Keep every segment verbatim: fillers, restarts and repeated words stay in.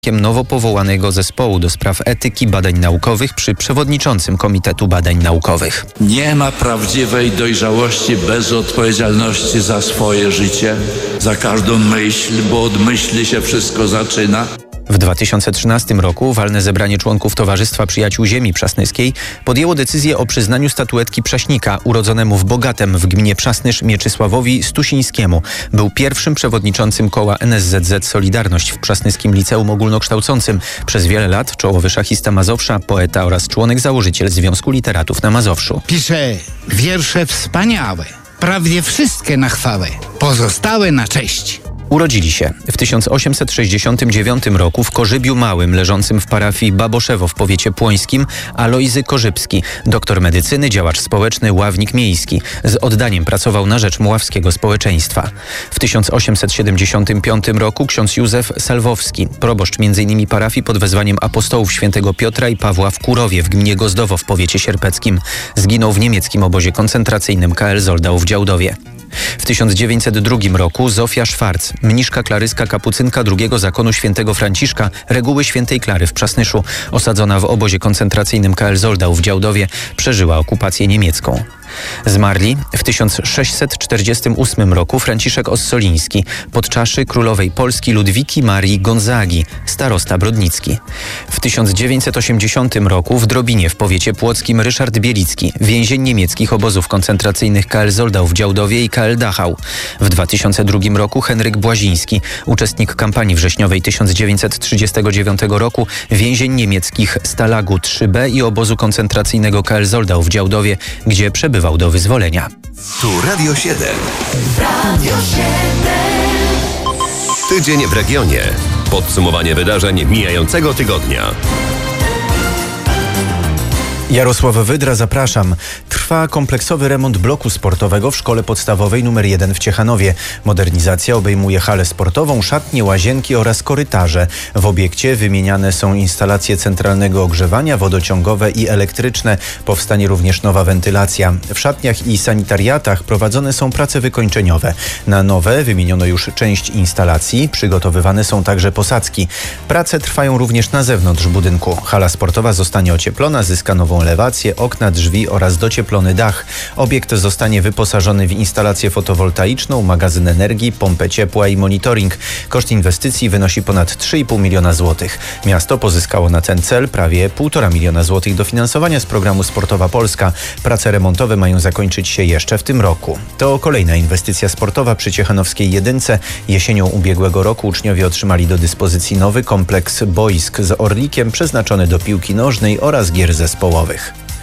nowo powołanego zespołu do spraw etyki badań naukowych przy przewodniczącym Komitetu Badań Naukowych. Nie ma prawdziwej dojrzałości bez odpowiedzialności za swoje życie, za każdą myśl, bo od myśli się wszystko zaczyna. W dwa tysiące trzynastym roku walne zebranie członków Towarzystwa Przyjaciół Ziemi Przasnyskiej podjęło decyzję o przyznaniu statuetki Przaśnika urodzonemu w Bogatem w gminie Przasnysz Mieczysławowi Stusińskiemu. Był pierwszym przewodniczącym koła N S Z Z Solidarność w Przasnyskim Liceum Ogólnokształcącym. Przez wiele lat czołowy szachista Mazowsza, poeta oraz członek założyciel Związku Literatów na Mazowszu. Pisze wiersze wspaniałe, prawie wszystkie na chwałę, pozostałe na cześć. Urodzili się w tysiąc osiemset sześćdziesiątym dziewiątym roku w Korzybiu Małym, leżącym w parafii Baboszewo w powiecie płońskim, Alojzy Korzybski, doktor medycyny, działacz społeczny, ławnik miejski. Z oddaniem pracował na rzecz muławskiego społeczeństwa. W tysiąc osiemset siedemdziesiątym piątym roku ksiądz Józef Salwowski, proboszcz m.in. parafii pod wezwaniem apostołów świętego Piotra i Pawła w Kurowie w gminie Gozdowo w powiecie sierpeckim. Zginął w niemieckim obozie koncentracyjnym K L Zoldau w Działdowie. W tysiąc dziewięćset drugim roku Zofia Szwarc, mniszka klaryska kapucynka drugiego zakonu świętego Franciszka, reguły świętej Klary w Przasnyszu, osadzona w obozie koncentracyjnym K L Zoldau w Działdowie, przeżyła okupację niemiecką. Zmarli w tysiąc sześćset czterdziestym ósmym roku Franciszek Ossoliński, podczaszy królowej Polski Ludwiki Marii Gonzagi, starosta brodnicki. W tysiąc dziewięćset osiemdziesiątym roku w Drobinie w powiecie płockim Ryszard Bielicki, więzień niemieckich obozów koncentracyjnych K L Zoldau w Działdowie i K L Dachau. W dwa tysiące drugim roku Henryk Błaziński, uczestnik kampanii wrześniowej tysiąc dziewięćset trzydziestego dziewiątego roku, więzień niemieckich Stalagu trzy B i obozu koncentracyjnego K L Zoldau w Działdowie, gdzie przebywał do wyzwolenia. Tu Radio siedem. Radio siedem. Tydzień w regionie. Podsumowanie wydarzeń mijającego tygodnia. Jarosław Wydra, zapraszam. Trwa kompleksowy remont bloku sportowego w szkole podstawowej numer jeden w Ciechanowie. Modernizacja obejmuje halę sportową, szatnie, łazienki oraz korytarze. W obiekcie wymieniane są instalacje centralnego ogrzewania, wodociągowe i elektryczne. Powstanie również nowa wentylacja. W szatniach i sanitariatach prowadzone są prace wykończeniowe. Na nowe wymieniono już część instalacji. Przygotowywane są także posadzki. Prace trwają również na zewnątrz budynku. Hala sportowa zostanie ocieplona, zyska nową elewację, okna, drzwi oraz docieplony dach. Obiekt zostanie wyposażony w instalację fotowoltaiczną, magazyn energii, pompę ciepła i monitoring. Koszt inwestycji wynosi ponad trzy i pół miliona złotych. Miasto pozyskało na ten cel prawie półtora miliona złotych dofinansowania z programu Sportowa Polska. Prace remontowe mają zakończyć się jeszcze w tym roku. To kolejna inwestycja sportowa przy ciechanowskiej jedynce. Jesienią ubiegłego roku uczniowie otrzymali do dyspozycji nowy kompleks boisk z orlikiem przeznaczony do piłki nożnej oraz gier zespołowych.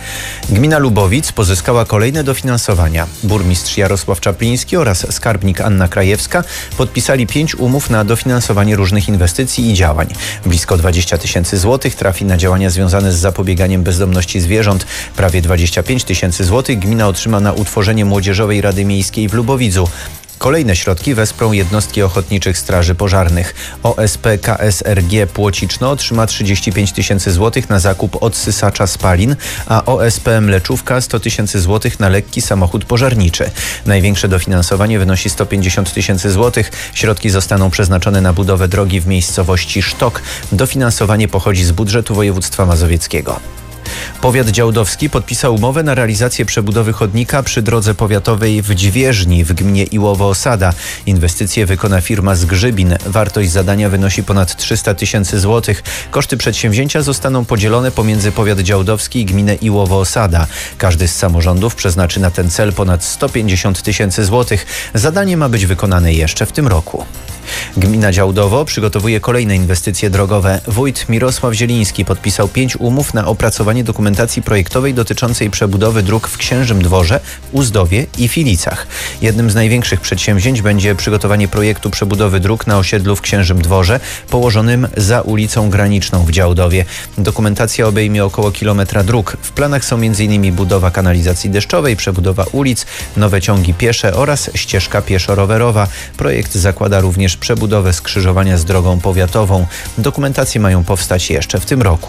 Gmina Lubowic pozyskała kolejne dofinansowania. Burmistrz Jarosław Czapliński oraz skarbnik Anna Krajewska podpisali pięć umów na dofinansowanie różnych inwestycji i działań. Blisko dwadzieścia tysięcy złotych trafi na działania związane z zapobieganiem bezdomności zwierząt. Prawie dwadzieścia pięć tysięcy złotych gmina otrzyma na utworzenie Młodzieżowej Rady Miejskiej w Lubowidzu. Kolejne środki wesprą jednostki ochotniczych straży pożarnych. O S P K S R G Płociczno otrzyma trzydzieści pięć tysięcy złotych na zakup odsysacza spalin, a O S P Mleczówka sto tysięcy złotych na lekki samochód pożarniczy. Największe dofinansowanie wynosi sto pięćdziesiąt tysięcy złotych. Środki zostaną przeznaczone na budowę drogi w miejscowości Sztok. Dofinansowanie pochodzi z budżetu województwa mazowieckiego. Powiat działdowski podpisał umowę na realizację przebudowy chodnika przy drodze powiatowej w Dźwieżni w gminie Iłowo-Osada. Inwestycję wykona firma z Grzybin. Wartość zadania wynosi ponad trzysta tysięcy złotych. Koszty przedsięwzięcia zostaną podzielone pomiędzy powiat działdowski i gminę Iłowo-Osada. Każdy z samorządów przeznaczy na ten cel ponad sto pięćdziesiąt tysięcy złotych. Zadanie ma być wykonane jeszcze w tym roku. Gmina Działdowo przygotowuje kolejne inwestycje drogowe. Wójt Mirosław Zieliński podpisał pięć umów na opracowanie dokumentacji projektowej dotyczącej przebudowy dróg w Księżym Dworze, Uzdowie i Filicach. Jednym z największych przedsięwzięć będzie przygotowanie projektu przebudowy dróg na osiedlu w Księżym Dworze, położonym za ulicą Graniczną w Działdowie. Dokumentacja obejmie około kilometra dróg. W planach są między innymi budowa kanalizacji deszczowej, przebudowa ulic, nowe ciągi piesze oraz ścieżka pieszo-rowerowa. Projekt zakłada również przebudowę skrzyżowania z drogą powiatową. Dokumentacje mają powstać jeszcze w tym roku.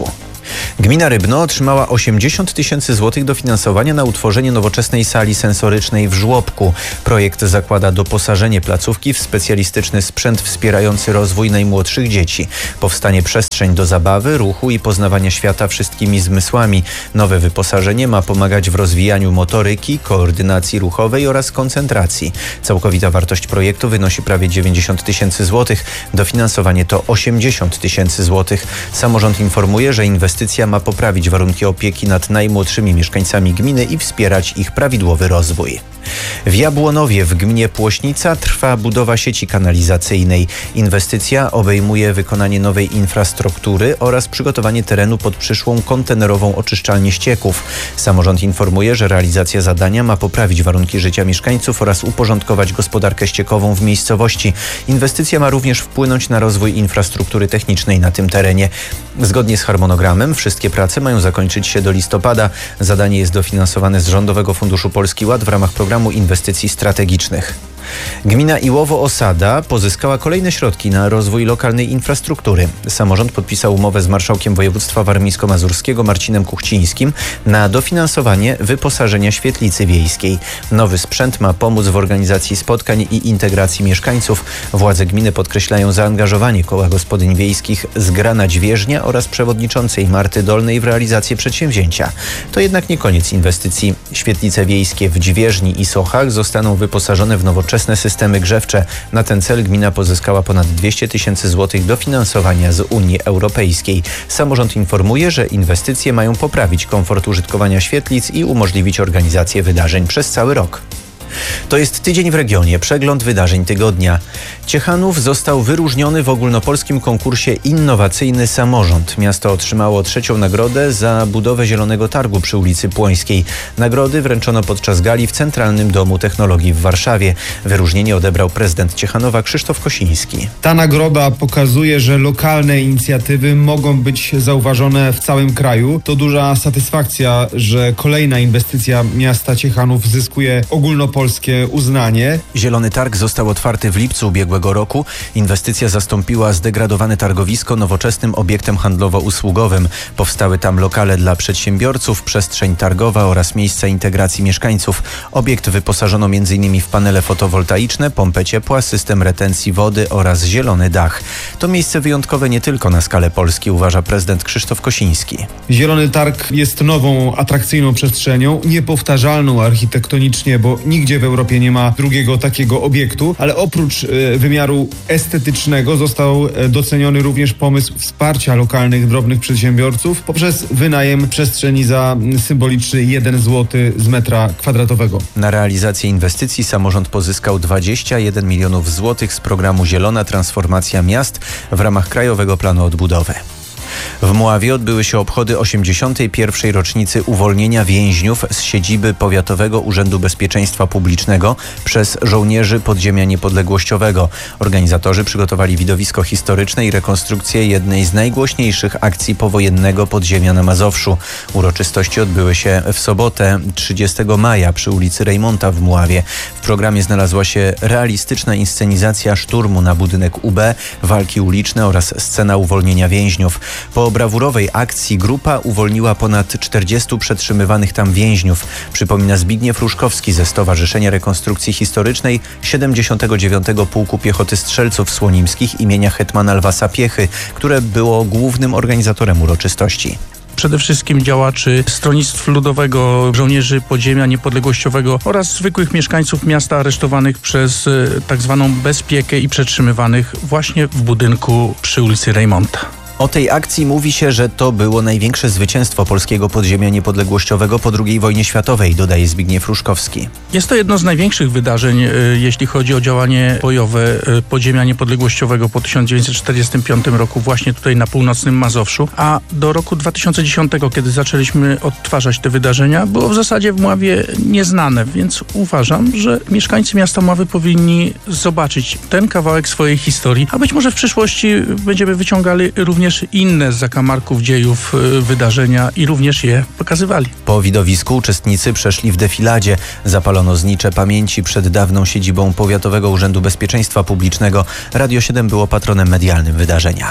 Gmina Rybno otrzymała osiemdziesiąt tysięcy złotych dofinansowania na utworzenie nowoczesnej sali sensorycznej w żłobku. Projekt zakłada doposażenie placówki w specjalistyczny sprzęt wspierający rozwój najmłodszych dzieci. Powstanie przestrzeń do zabawy, ruchu i poznawania świata wszystkimi zmysłami. Nowe wyposażenie ma pomagać w rozwijaniu motoryki, koordynacji ruchowej oraz koncentracji. Całkowita wartość projektu wynosi prawie dziewięćdziesiąt tysięcy złotych. Dofinansowanie to osiemdziesiąt tysięcy złotych. Samorząd informuje, że inwestycja ma poprawić warunki opieki nad najmłodszymi mieszkańcami gminy i wspierać ich prawidłowy rozwój. W Jabłonowie w gminie Płośnica trwa budowa sieci kanalizacyjnej. Inwestycja obejmuje wykonanie nowej infrastruktury oraz przygotowanie terenu pod przyszłą kontenerową oczyszczalnię ścieków. Samorząd informuje, że realizacja zadania ma poprawić warunki życia mieszkańców oraz uporządkować gospodarkę ściekową w miejscowości. Inwestycja ma również wpłynąć na rozwój infrastruktury technicznej na tym terenie. Zgodnie z harmonogramem wszystkie prace mają zakończyć się do listopada. Zadanie jest dofinansowane z Rządowego Funduszu Polski Ład w ramach programu inwestycji strategicznych. Gmina Iłowo-Osada pozyskała kolejne środki na rozwój lokalnej infrastruktury. Samorząd podpisał umowę z marszałkiem województwa warmińsko-mazurskiego Marcinem Kuchcińskim na dofinansowanie wyposażenia świetlicy wiejskiej. Nowy sprzęt ma pomóc w organizacji spotkań i integracji mieszkańców. Władze gminy podkreślają zaangażowanie koła gospodyń wiejskich z Grana Dźwieżnia oraz przewodniczącej Marty Dolnej w realizację przedsięwzięcia. To jednak nie koniec inwestycji. Świetlice wiejskie w Dźwieżni i Sochach zostaną wyposażone w nowoczesne systemy grzewcze. Na ten cel gmina pozyskała ponad dwieście tysięcy złotych dofinansowania z Unii Europejskiej. Samorząd informuje, że inwestycje mają poprawić komfort użytkowania świetlic i umożliwić organizację wydarzeń przez cały rok. To jest Tydzień w regionie, przegląd wydarzeń tygodnia. Ciechanów został wyróżniony w ogólnopolskim konkursie Innowacyjny Samorząd. Miasto otrzymało trzecią nagrodę za budowę Zielonego Targu przy ulicy Płońskiej. Nagrody wręczono podczas gali w Centralnym Domu Technologii w Warszawie. Wyróżnienie odebrał prezydent Ciechanowa Krzysztof Kosiński. Ta nagroda pokazuje, że lokalne inicjatywy mogą być zauważone w całym kraju. To duża satysfakcja, że kolejna inwestycja miasta Ciechanów zyskuje ogólnopolskie polskie uznanie. Zielony Targ został otwarty w lipcu ubiegłego roku. Inwestycja zastąpiła zdegradowane targowisko nowoczesnym obiektem handlowo-usługowym. Powstały tam lokale dla przedsiębiorców, przestrzeń targowa oraz miejsca integracji mieszkańców. Obiekt wyposażono między innymi w panele fotowoltaiczne, pompę ciepła, system retencji wody oraz zielony dach. To miejsce wyjątkowe nie tylko na skalę Polski, uważa prezydent Krzysztof Kosiński. Zielony Targ jest nową, atrakcyjną przestrzenią, niepowtarzalną architektonicznie, bo nigdzie w Europie nie ma drugiego takiego obiektu, ale oprócz y, wymiaru estetycznego został y, doceniony również pomysł wsparcia lokalnych, drobnych przedsiębiorców poprzez wynajem przestrzeni za symboliczny jeden złoty z metra kwadratowego. Na realizację inwestycji samorząd pozyskał dwadzieścia jeden milionów złotych z programu Zielona Transformacja Miast w ramach Krajowego Planu Odbudowy. W Mławie odbyły się obchody osiemdziesiątej pierwszej rocznicy uwolnienia więźniów z siedziby Powiatowego Urzędu Bezpieczeństwa Publicznego przez żołnierzy Podziemia Niepodległościowego. Organizatorzy przygotowali widowisko historyczne i rekonstrukcję jednej z najgłośniejszych akcji powojennego podziemia na Mazowszu. Uroczystości odbyły się w sobotę trzydziestego maja przy ulicy Rejmonta w Mławie. W programie znalazła się realistyczna inscenizacja szturmu na budynek U B, walki uliczne oraz scena uwolnienia więźniów. Po brawurowej akcji grupa uwolniła ponad czterdziestu przetrzymywanych tam więźniów, przypomina Zbigniew Ruszkowski ze Stowarzyszenia Rekonstrukcji Historycznej siedemdziesiątego dziewiątego Pułku Piechoty Strzelców Słonimskich imienia hetmana Lwa Sapiechy, które było głównym organizatorem uroczystości. Przede wszystkim działaczy Stronnictw Ludowego, żołnierzy Podziemia Niepodległościowego oraz zwykłych mieszkańców miasta aresztowanych przez tak zwaną bezpiekę i przetrzymywanych właśnie w budynku przy ulicy Rejmonta. O tej akcji mówi się, że to było największe zwycięstwo polskiego podziemia niepodległościowego po drugiej wojnie światowej, dodaje Zbigniew Ruszkowski. Jest to jedno z największych wydarzeń, jeśli chodzi o działanie bojowe podziemia niepodległościowego po tysiąc dziewięćset czterdziestym piątym roku właśnie tutaj na północnym Mazowszu, a do roku dwa tysiące dziesiątego, kiedy zaczęliśmy odtwarzać te wydarzenia, było w zasadzie w Mławie nieznane, więc uważam, że mieszkańcy miasta Mławy powinni zobaczyć ten kawałek swojej historii, a być może w przyszłości będziemy wyciągali również inne z zakamarków dziejów wydarzenia i również je pokazywali. Po widowisku uczestnicy przeszli w defiladzie. Zapalono znicze pamięci przed dawną siedzibą Powiatowego Urzędu Bezpieczeństwa Publicznego. Radio siedem było patronem medialnym wydarzenia.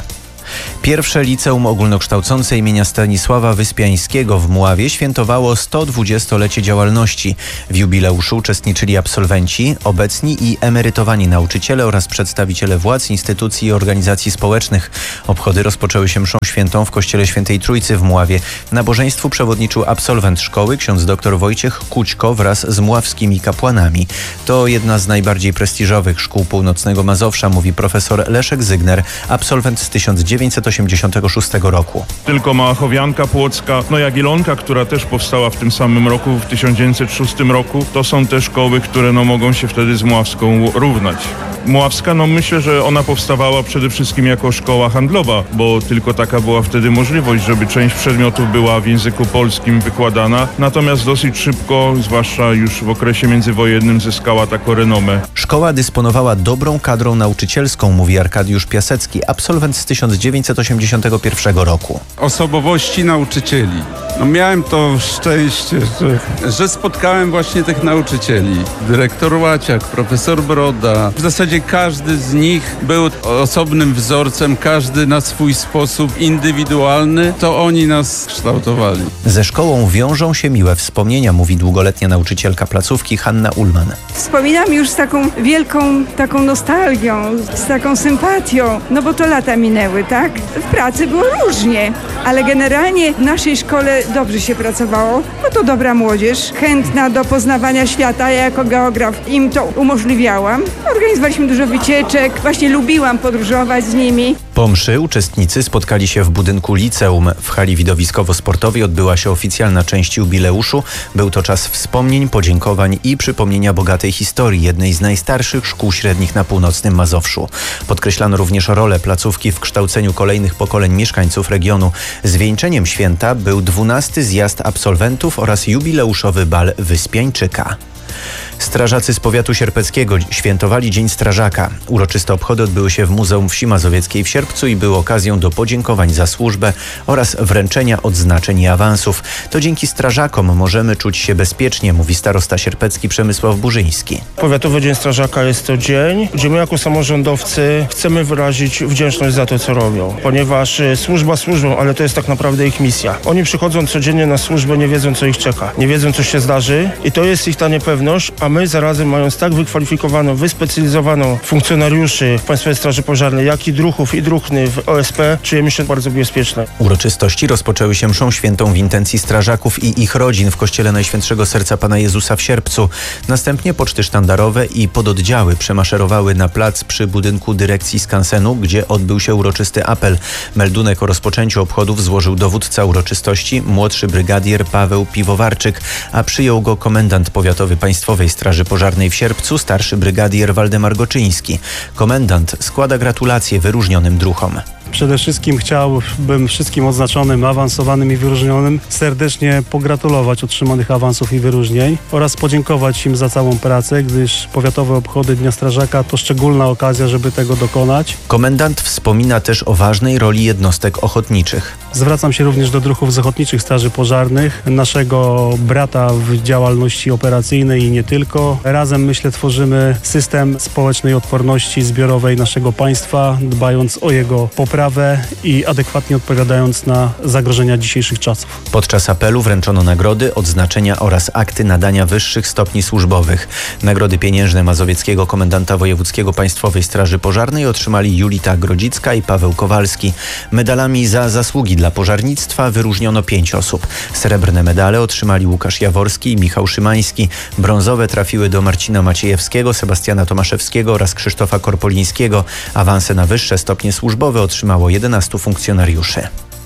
Pierwsze liceum ogólnokształcące imienia Stanisława Wyspiańskiego w Mławie świętowało sto dwudziestolecie działalności. W jubileuszu uczestniczyli absolwenci, obecni i emerytowani nauczyciele oraz przedstawiciele władz, instytucji i organizacji społecznych. Obchody rozpoczęły się mszą świętą w kościele Świętej Trójcy w Mławie. Nabożeństwu przewodniczył absolwent szkoły, ksiądz dr Wojciech Kućko wraz z mławskimi kapłanami. To jedna z najbardziej prestiżowych szkół północnego Mazowsza, mówi profesor Leszek Zygner, absolwent z tysiąc dziewięćset osiemdziesiątego szóstego roku. Tylko Małachowianka Płocka, no Jagiellonka, która też powstała w tym samym roku, w tysiąc dziewięćset szóstym roku, to są te szkoły, które no mogą się wtedy z Mławską równać. Mławska, no myślę, że ona powstawała przede wszystkim jako szkoła handlowa, bo tylko taka była wtedy możliwość, żeby część przedmiotów była w języku polskim wykładana, natomiast dosyć szybko, zwłaszcza już w okresie międzywojennym, zyskała taką renomę. Szkoła dysponowała dobrą kadrą nauczycielską, mówi Arkadiusz Piasecki, absolwent z tysiąc dziewięćset osiemdziesiątego pierwszego roku. Osobowości nauczycieli. No miałem to szczęście, że, że spotkałem właśnie tych nauczycieli. Dyrektor Łaciak, profesor Broda. W zasadzie każdy z nich był osobnym wzorcem, każdy na swój sposób indywidualny. To oni nas kształtowali. Ze szkołą wiążą się miłe wspomnienia, mówi długoletnia nauczycielka placówki Hanna Ullman. Wspominam już z taką wielką taką nostalgią, z taką sympatią, no bo to lata minęły, tak? W pracy było różnie, ale generalnie w naszej szkole dobrze się pracowało, bo to dobra młodzież, chętna do poznawania świata. Ja jako geograf im to umożliwiałam. Organizowaliśmy dużo wycieczek, właśnie lubiłam podróżować z nimi. Po mszy uczestnicy spotkali się w budynku liceum. W hali widowiskowo-sportowej odbyła się oficjalna część jubileuszu. Był to czas wspomnień, podziękowań i przypomnienia bogatej historii jednej z najstarszych szkół średnich na północnym Mazowszu. Podkreślano również rolę placówki w kształceniu kolejnych pokoleń mieszkańców regionu. Zwieńczeniem święta był dwunasty zjazd absolwentów oraz jubileuszowy bal Wyspiańczyka. Strażacy z powiatu sierpeckiego świętowali Dzień Strażaka. Uroczyste obchody odbyły się w Muzeum Wsi Mazowieckiej w Sierpcu i były okazją do podziękowań za służbę oraz wręczenia odznaczeń i awansów. To dzięki strażakom możemy czuć się bezpiecznie, mówi starosta sierpecki Przemysław Burzyński. Powiatowy Dzień Strażaka jest to dzień, gdzie my jako samorządowcy chcemy wyrazić wdzięczność za to, co robią, ponieważ służba służbą, ale to jest tak naprawdę ich misja. Oni przychodzą codziennie na służbę, nie wiedzą, co ich czeka, nie wiedzą, co się zdarzy i to jest ich ta niepewność, a my zarazem, mając tak wykwalifikowaną, wyspecjalizowaną funkcjonariuszy w Państwowej Straży Pożarnej, jak i druhów i druhny w O S P, czujemy się bardzo bezpieczne. Uroczystości rozpoczęły się mszą świętą w intencji strażaków i ich rodzin w kościele Najświętszego Serca Pana Jezusa w Sierpcu. Następnie poczty sztandarowe i pododdziały przemaszerowały na plac przy budynku dyrekcji skansenu, gdzie odbył się uroczysty apel. Meldunek o rozpoczęciu obchodów złożył dowódca uroczystości, młodszy brygadier Paweł Piwowarczyk, a przyjął go komendant powiatowy Państwowej Straży Pożarnej w Sierpcu, starszy brygadier Waldemar Goczyński. Komendant składa gratulacje wyróżnionym druhom. Przede wszystkim chciałbym wszystkim odznaczonym, awansowanym i wyróżnionym serdecznie pogratulować otrzymanych awansów i wyróżnień oraz podziękować im za całą pracę, gdyż powiatowe obchody Dnia Strażaka to szczególna okazja, żeby tego dokonać. Komendant wspomina też o ważnej roli jednostek ochotniczych. Zwracam się również do druhów z Ochotniczych Straży Pożarnych, naszego brata w działalności operacyjnej i nie tylko. Razem, myślę, tworzymy system społecznej odporności zbiorowej naszego państwa, dbając o jego poprawę i adekwatnie odpowiadając na zagrożenia dzisiejszych czasów. Podczas apelu wręczono nagrody, odznaczenia oraz akty nadania wyższych stopni służbowych. Nagrody pieniężne mazowieckiego komendanta wojewódzkiego Państwowej Straży Pożarnej otrzymali Julita Grodzicka i Paweł Kowalski. Medalami za zasługi dla pożarnictwa wyróżniono pięć osób. Srebrne medale otrzymali Łukasz Jaworski i Michał Szymański. Brązowe trafiły do Marcina Maciejewskiego, Sebastiana Tomaszewskiego oraz Krzysztofa Korpolińskiego. Awanse na wyższe stopnie służbowe otrzymało jedenastu funkcjonariuszy.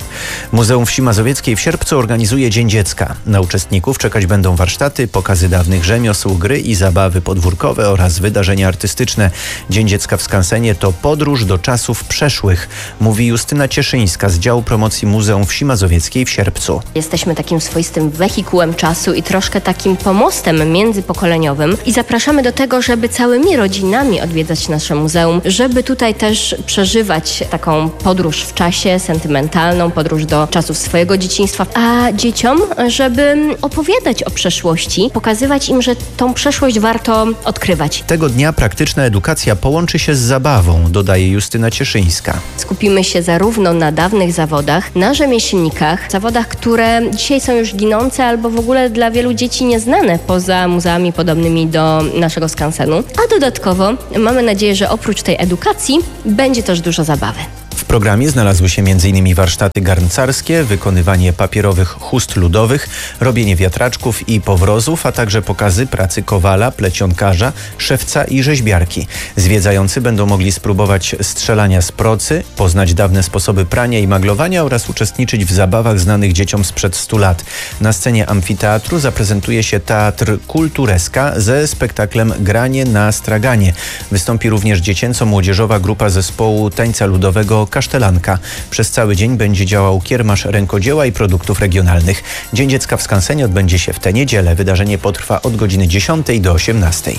Muzeum Wsi Mazowieckiej w Sierpcu organizuje Dzień Dziecka. Na uczestników czekać będą warsztaty, pokazy dawnych rzemiosł, gry i zabawy podwórkowe oraz wydarzenia artystyczne. Dzień Dziecka w skansenie to podróż do czasów przeszłych, mówi Justyna Cieszyńska z działu promocji Muzeum Wsi Mazowieckiej w Sierpcu. Jesteśmy takim swoistym wehikułem czasu i troszkę takim pomostem międzypokoleniowym i zapraszamy do tego, żeby całymi rodzinami odwiedzać nasze muzeum, żeby tutaj też przeżywać taką podróż w czasie, sentymentalną podróż podróż do czasów swojego dzieciństwa, a dzieciom, żeby opowiadać o przeszłości, pokazywać im, że tą przeszłość warto odkrywać. Tego dnia praktyczna edukacja połączy się z zabawą, dodaje Justyna Cieszyńska. Skupimy się zarówno na dawnych zawodach, na rzemieślnikach, zawodach, które dzisiaj są już ginące albo w ogóle dla wielu dzieci nieznane poza muzeami podobnymi do naszego skansenu. A dodatkowo mamy nadzieję, że oprócz tej edukacji będzie też dużo zabawy. W programie znalazły się między innymi warsztaty garncarskie, wykonywanie papierowych chust ludowych, robienie wiatraczków i powrozów, a także pokazy pracy kowala, plecionkarza, szewca i rzeźbiarki. Zwiedzający będą mogli spróbować strzelania z procy, poznać dawne sposoby prania i maglowania oraz uczestniczyć w zabawach znanych dzieciom sprzed stu lat. Na scenie amfiteatru zaprezentuje się teatr Kultureska ze spektaklem Granie na straganie. Wystąpi również dziecięco-młodzieżowa grupa zespołu tańca ludowego Kasztelanka. Przez cały dzień będzie działał kiermasz rękodzieła i produktów regionalnych. Dzień Dziecka w Skansenie odbędzie się w tę niedzielę. Wydarzenie potrwa od godziny dziesiątej do osiemnastej.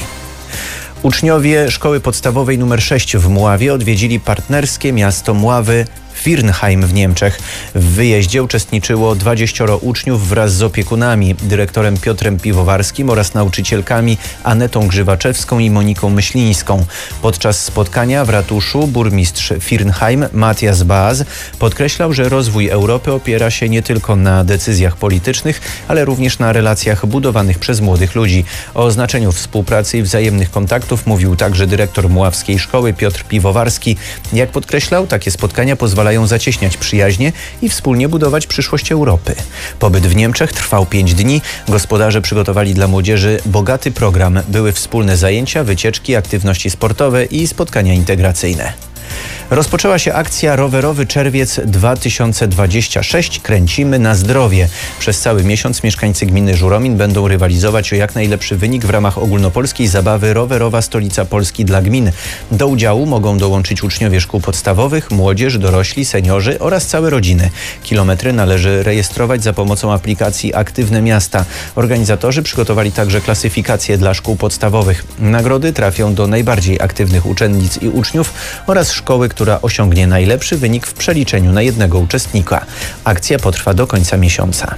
Uczniowie szkoły podstawowej numer sześć w Mławie odwiedzili partnerskie miasto Mławy Firnheim w Niemczech. W wyjeździe uczestniczyło dwudziestu uczniów wraz z opiekunami, dyrektorem Piotrem Piwowarskim oraz nauczycielkami Anetą Grzywaczewską i Moniką Myślińską. Podczas spotkania w ratuszu burmistrz Firnheim Matthias Baaz podkreślał, że rozwój Europy opiera się nie tylko na decyzjach politycznych, ale również na relacjach budowanych przez młodych ludzi. O znaczeniu współpracy i wzajemnych kontaktów mówił także dyrektor Mławskiej Szkoły Piotr Piwowarski. Jak podkreślał, takie spotkania pozwalają zacieśniać przyjaźnie i wspólnie budować przyszłość Europy. Pobyt w Niemczech trwał pięć dni. Gospodarze przygotowali dla młodzieży bogaty program. Były wspólne zajęcia, wycieczki, aktywności sportowe i spotkania integracyjne. Rozpoczęła się akcja Rowerowy Czerwiec dwa tysiące dwudziesty szósty. Kręcimy na zdrowie. Przez cały miesiąc mieszkańcy gminy Żuromin będą rywalizować o jak najlepszy wynik w ramach ogólnopolskiej zabawy Rowerowa Stolica Polski dla gmin. Do udziału mogą dołączyć uczniowie szkół podstawowych, młodzież, dorośli, seniorzy oraz całe rodziny. Kilometry należy rejestrować za pomocą aplikacji Aktywne Miasta. Organizatorzy przygotowali także klasyfikację dla szkół podstawowych. Nagrody trafią do najbardziej aktywnych uczennic i uczniów oraz szkoły, która osiągnie najlepszy wynik w przeliczeniu na jednego uczestnika. Akcja potrwa do końca miesiąca.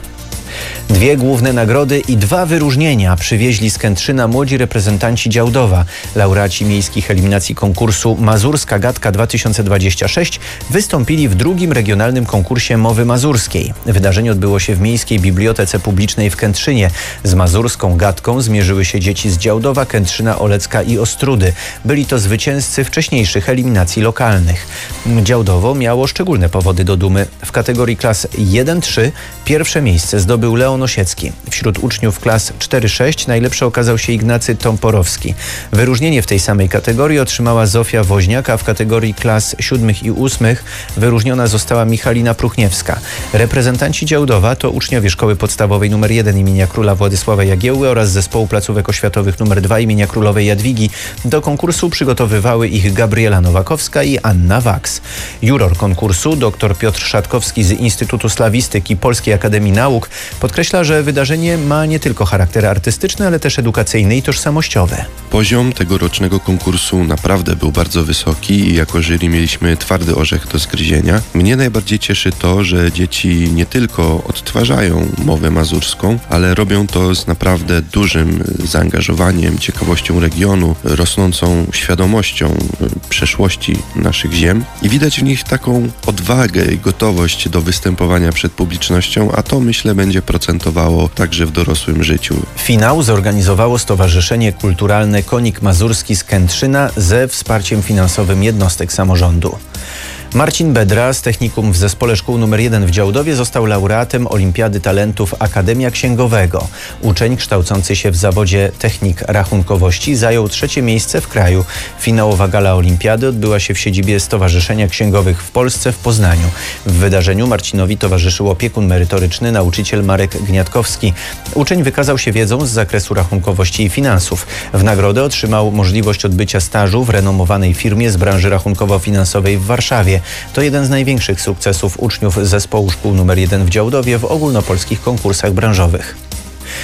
Dwie główne nagrody i dwa wyróżnienia przywieźli z Kętrzyna młodzi reprezentanci Działdowa. Laureaci miejskich eliminacji konkursu Mazurska Gadka dwa tysiące dwudziesty szósty wystąpili w drugim regionalnym konkursie mowy mazurskiej. Wydarzenie odbyło się w Miejskiej Bibliotece Publicznej w Kętrzynie. Z mazurską gadką zmierzyły się dzieci z Działdowa, Kętrzyna, Olecka i Ostródy. Byli to zwycięzcy wcześniejszych eliminacji lokalnych. Działdowo miało szczególne powody do dumy. W kategorii klas jeden trzy pierwsze miejsce zdobył Leon Osiecki. Wśród uczniów klas cztery sześć najlepszy okazał się Ignacy Tomporowski. Wyróżnienie w tej samej kategorii otrzymała Zofia Woźniak, a w kategorii klas siódmych i ósmych wyróżniona została Michalina Pruchniewska. Reprezentanci Działdowa to uczniowie Szkoły Podstawowej numer jeden imienia Króla Władysława Jagiełły oraz Zespołu Placówek Oświatowych numer dwa imienia Królowej Jadwigi. Do konkursu przygotowywały ich Gabriela Nowakowska i Anna Waks. Juror konkursu dr Piotr Szatkowski z Instytutu Slawistyki Polskiej Akademii Nauk podkreśla, że wydarzenie ma nie tylko charakter artystyczny, ale też edukacyjny i tożsamościowy. Poziom tegorocznego konkursu naprawdę był bardzo wysoki i jako jury mieliśmy twardy orzech do zgryzienia. Mnie najbardziej cieszy to, że dzieci nie tylko odtwarzają mowę mazurską, ale robią to z naprawdę dużym zaangażowaniem, ciekawością regionu, rosnącą świadomością przeszłości naszych ziem i widać w nich taką odwagę i gotowość do występowania przed publicznością, a to myślę będzie procentowało także w dorosłym życiu. Finał zorganizowało Stowarzyszenie Kulturalne Konik Mazurski z Kętrzyna ze wsparciem finansowym jednostek samorządu. Marcin Bedra z technikum w Zespole Szkół numer jeden w Działdowie został laureatem Olimpiady Talentów Akademia Księgowego. Uczeń kształcący się w zawodzie technik rachunkowości zajął trzecie miejsce w kraju. Finałowa gala olimpiady odbyła się w siedzibie Stowarzyszenia Księgowych w Polsce w Poznaniu. W wydarzeniu Marcinowi towarzyszył opiekun merytoryczny, nauczyciel Marek Gniatkowski. Uczeń wykazał się wiedzą z zakresu rachunkowości i finansów. W nagrodę otrzymał możliwość odbycia stażu w renomowanej firmie z branży rachunkowo-finansowej w Warszawie. To jeden z największych sukcesów uczniów Zespołu Szkół numer jeden w Działdowie w ogólnopolskich konkursach branżowych.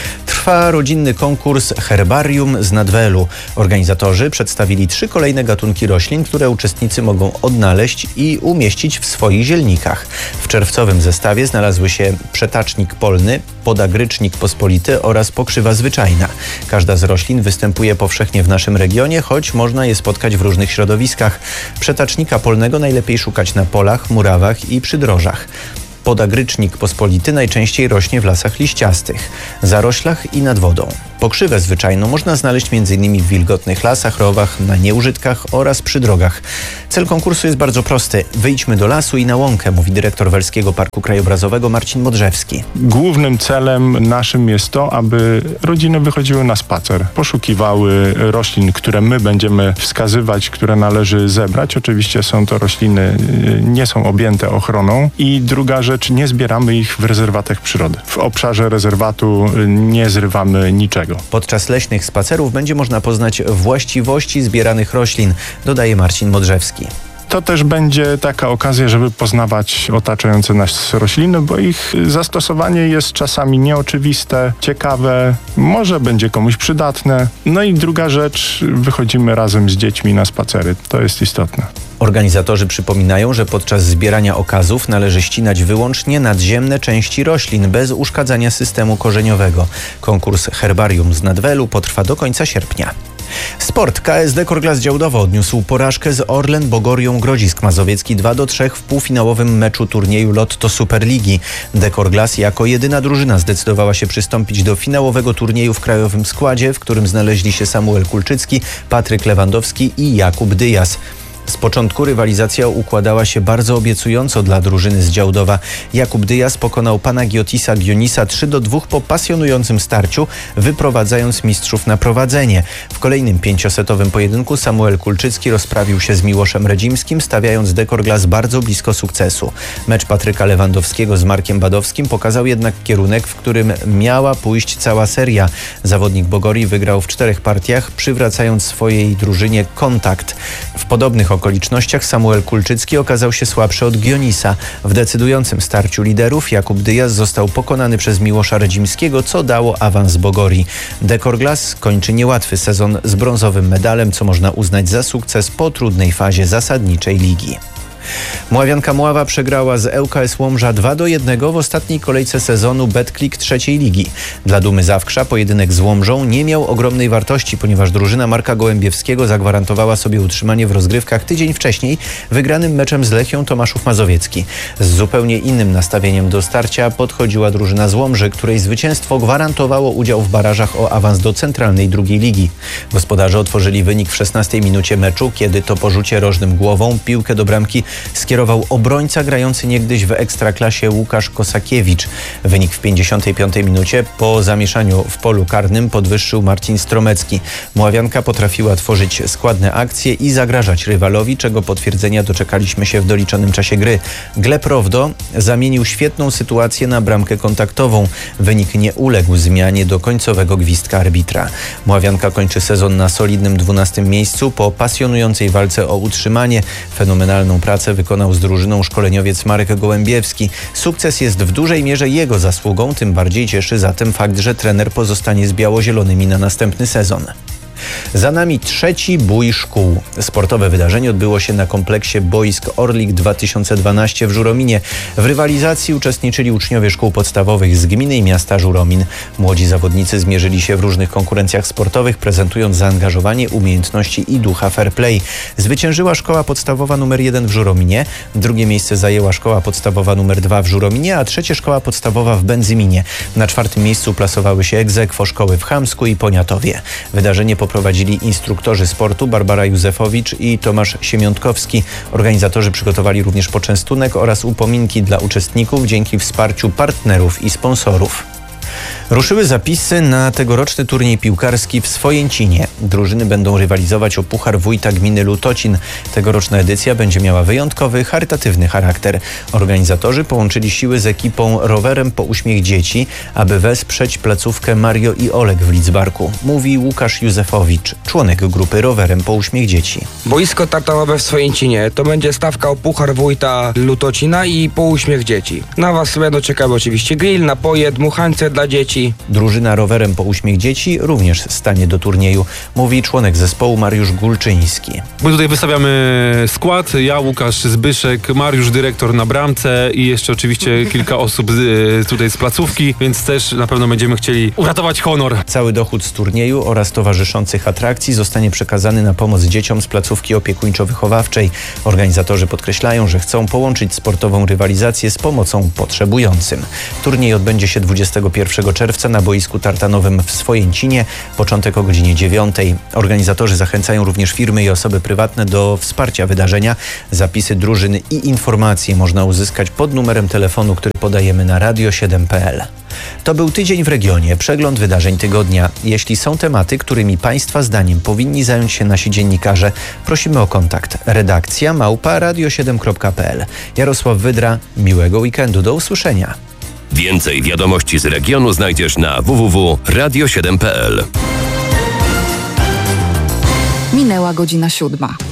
Trwa rodzinny konkurs Herbarium z Nadwelu. Organizatorzy przedstawili trzy kolejne gatunki roślin, które uczestnicy mogą odnaleźć i umieścić w swoich zielnikach. W czerwcowym zestawie znalazły się przetacznik polny, podagrycznik pospolity oraz pokrzywa zwyczajna. Każda z roślin występuje powszechnie w naszym regionie, choć można je spotkać w różnych środowiskach. Przetacznika polnego najlepiej szukać na polach, murawach i przydrożach. Podagrycznik pospolity najczęściej rośnie w lasach liściastych, zaroślach i nad wodą. Pokrzywę zwyczajną można znaleźć m.in. w wilgotnych lasach, rowach, na nieużytkach oraz przy drogach. Cel konkursu jest bardzo prosty. Wyjdźmy do lasu i na łąkę, mówi dyrektor Welskiego Parku Krajobrazowego Marcin Modrzewski. Głównym celem naszym jest to, aby rodziny wychodziły na spacer, poszukiwały roślin, które my będziemy wskazywać, które należy zebrać. Oczywiście są to rośliny, nie są objęte ochroną. I druga rzecz, nie zbieramy ich w rezerwatach przyrody. W obszarze rezerwatu nie zrywamy niczego. Podczas leśnych spacerów będzie można poznać właściwości zbieranych roślin, dodaje Marcin Modrzewski. To też będzie taka okazja, żeby poznawać otaczające nas rośliny, bo ich zastosowanie jest czasami nieoczywiste, ciekawe, może będzie komuś przydatne. No i druga rzecz, wychodzimy razem z dziećmi na spacery. To jest istotne. Organizatorzy przypominają, że podczas zbierania okazów należy ścinać wyłącznie nadziemne części roślin bez uszkadzania systemu korzeniowego. Konkurs Herbarium z Nadwelu potrwa do końca sierpnia. Sport. K S D Korglas Działdowo odniósł porażkę z Orlen Bogorią Grodzisk Mazowiecki dwa do trzech w półfinałowym meczu turnieju Lotto Superligi. D Korglas jako jedyna drużyna zdecydowała się przystąpić do finałowego turnieju w krajowym składzie, w którym znaleźli się Samuel Kulczycki, Patryk Lewandowski i Jakub Dyjas. Z początku rywalizacja układała się bardzo obiecująco dla drużyny z Działdowa. Jakub Dyjas pokonał Panagiotisa Gionisa trzy do dwóch po pasjonującym starciu, wyprowadzając mistrzów na prowadzenie. W kolejnym pięciosetowym pojedynku Samuel Kulczycki rozprawił się z Miłoszem Redzimskim, stawiając D Korglas bardzo blisko sukcesu. Mecz Patryka Lewandowskiego z Markiem Badowskim pokazał jednak kierunek, w którym miała pójść cała seria. Zawodnik Bogorii wygrał w czterech partiach, przywracając swojej drużynie kontakt. W podobnych okolicznościach Samuel Kulczycki okazał się słabszy od Gionisa. W decydującym starciu liderów Jakub Dyjas został pokonany przez Miłosza Redzimskiego, co dało awans Bogorii. D Korglas kończy niełatwy sezon z brązowym medalem, co można uznać za sukces po trudnej fazie zasadniczej ligi. Mławianka Mława przegrała z L K S Łomża dwa do jednego w ostatniej kolejce sezonu Betclic trzeciej ligi. Dla Dumy Zawkrza pojedynek z Łomżą nie miał ogromnej wartości, ponieważ drużyna Marka Gołębiewskiego zagwarantowała sobie utrzymanie w rozgrywkach tydzień wcześniej wygranym meczem z Lechią Tomaszów Mazowiecki. Z zupełnie innym nastawieniem do starcia podchodziła drużyna z Łomży, której zwycięstwo gwarantowało udział w barażach o awans do centralnej drugiej ligi. Gospodarze otworzyli wynik w szesnastej minucie meczu, kiedy to po rzucie rożnym głową piłkę do bramki skierował obrońca grający niegdyś w Ekstraklasie Łukasz Kosakiewicz. Wynik w pięćdziesiątej piątej minucie po zamieszaniu w polu karnym podwyższył Marcin Stromecki. Mławianka potrafiła tworzyć składne akcje i zagrażać rywalowi, czego potwierdzenia doczekaliśmy się w doliczonym czasie gry. Gleb Rowdo zamienił świetną sytuację na bramkę kontaktową. Wynik nie uległ zmianie do końcowego gwizdka arbitra. Mławianka kończy sezon na solidnym dwunastym miejscu po pasjonującej walce o utrzymanie. Fenomenalną pracę wykonał z drużyną szkoleniowiec Marek Gołębiewski. Sukces jest w dużej mierze jego zasługą, tym bardziej cieszy zatem fakt, że trener pozostanie z biało-zielonymi na następny sezon. Za nami trzeci bój szkół. Sportowe wydarzenie odbyło się na kompleksie boisk Orlik dwa tysiące dwanaście w Żurominie. W rywalizacji uczestniczyli uczniowie szkół podstawowych z gminy i miasta Żuromin. Młodzi zawodnicy zmierzyli się w różnych konkurencjach sportowych, prezentując zaangażowanie, umiejętności i ducha fair play. Zwyciężyła szkoła podstawowa numer jeden w Żurominie, drugie miejsce zajęła szkoła podstawowa numer dwa w Żurominie, a trzecie szkoła podstawowa w Będzyminie. Na czwartym miejscu plasowały się ex aequo szkoły w Chamsku i Poniatowie. Wydarzenie poprowadzili instruktorzy sportu Barbara Józefowicz i Tomasz Siemiątkowski. Organizatorzy przygotowali również poczęstunek oraz upominki dla uczestników dzięki wsparciu partnerów i sponsorów. Ruszyły zapisy na tegoroczny turniej piłkarski w Swojęcinie. Drużyny będą rywalizować o Puchar Wójta Gminy Lutocin. Tegoroczna edycja będzie miała wyjątkowy, charytatywny charakter. Organizatorzy połączyli siły z ekipą Rowerem po Uśmiech Dzieci, aby wesprzeć placówkę Mario i Oleg w Lidzbarku, mówi Łukasz Józefowicz, członek grupy Rowerem po Uśmiech Dzieci. Boisko tartarowe w Swojęcinie to będzie stawka o Puchar Wójta Lutocina i po Uśmiech Dzieci. Na Was będą czekały oczywiście grill, napoje, dmuchańce dla dzieci, atrakcji. Drużyna rowerem po uśmiech dzieci również stanie do turnieju, mówi członek zespołu Mariusz Gulczyński. My tutaj wystawiamy skład, ja, Łukasz Zbyszek, Mariusz dyrektor na bramce i jeszcze oczywiście kilka osób z, tutaj z placówki, więc też na pewno będziemy chcieli uratować honor. Cały dochód z turnieju oraz towarzyszących atrakcji zostanie przekazany na pomoc dzieciom z placówki opiekuńczo-wychowawczej. Organizatorzy podkreślają, że chcą połączyć sportową rywalizację z pomocą potrzebującym. Turniej odbędzie się dwudziestego pierwszego czerwca na boisku tartanowym w Swojęcinie, początek o godzinie dziewiątej. Organizatorzy zachęcają również firmy i osoby prywatne do wsparcia wydarzenia. Zapisy drużyn i informacje można uzyskać pod numerem telefonu, który podajemy na radio siedem kropka p l. To był Tydzień w Regionie, przegląd wydarzeń tygodnia. Jeśli są tematy, którymi Państwa zdaniem powinni zająć się nasi dziennikarze, prosimy o kontakt. Redakcja małpa radio siedem kropka p l. Jarosław Wydra, miłego weekendu, do usłyszenia. Więcej wiadomości z regionu znajdziesz na w w w kropka radio siedem kropka p l. Minęła godzina siódma.